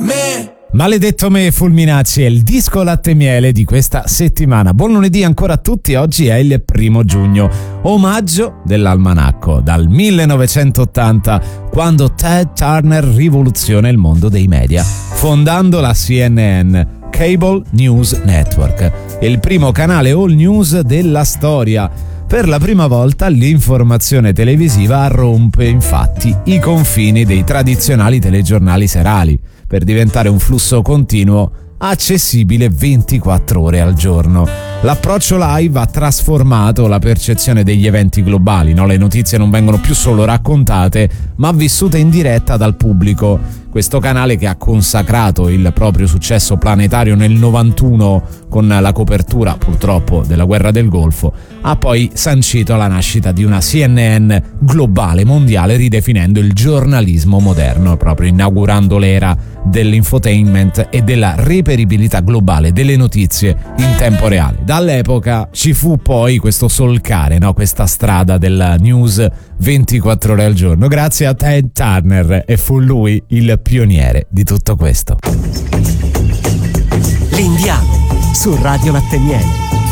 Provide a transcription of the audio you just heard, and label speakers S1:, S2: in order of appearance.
S1: Maledetto me, Fulminacci è il disco latte e miele di questa settimana. Buon lunedì ancora a tutti, oggi è il 1 giugno, omaggio dell'almanacco, dal 1980, quando Ted Turner rivoluziona il mondo dei media, fondando la CNN, Cable News Network, il primo canale all news della storia. Per la prima volta l'informazione televisiva rompe infatti i confini dei tradizionali telegiornali serali, per diventare un flusso continuo accessibile 24 ore al giorno. L'approccio live ha trasformato la percezione degli eventi globali, no? Le notizie non vengono più solo raccontate, ma vissute in diretta dal pubblico. Questo canale, che ha consacrato il proprio successo planetario nel 91 con la copertura purtroppo della guerra del Golfo, ha poi sancito la nascita di una CNN globale, mondiale, ridefinendo il giornalismo moderno, proprio inaugurando l'era dell'infotainment e della reperibilità globale delle notizie in tempo reale. Dall'epoca ci fu poi questo solcare, no? Questa strada della news 24 ore al giorno, grazie a Ted Turner, e fu lui il pioniere di tutto questo.
S2: L'Indiano su Radio Latte e Miele.